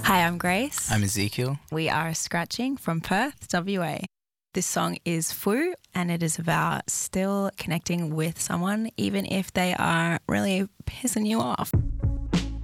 Hi, I'm Grace. I'm Ezekiel. We are Scratching from Perth, WA. This song is Foo, and it is about still connecting with someone even if they are really pissing you off.